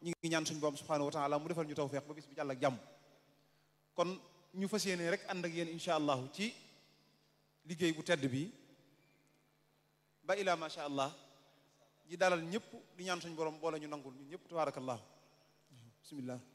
ñi ngi ñaan suñu borom subhanahu wa taala mu defal ñu tawfeex ba bis bi jàll ak jàmm kon ñu fas yéene rek ànd ak yéen incha allahu ci liggéey bu tedd bi ba ilaa macha allah ji dalal ñëpp di ñaan suñu borom boole ñu nangul ñu ñëpp tabarakallahu bismillah